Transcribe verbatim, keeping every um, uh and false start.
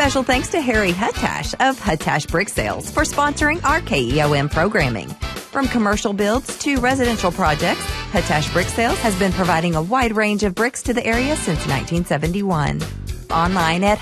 Special thanks to Harry Huttash of Huttash Brick Sales for sponsoring our K E O M programming. From commercial builds to residential projects, Huttash Brick Sales has been providing a wide range of bricks to the area since nineteen seventy-one. Online at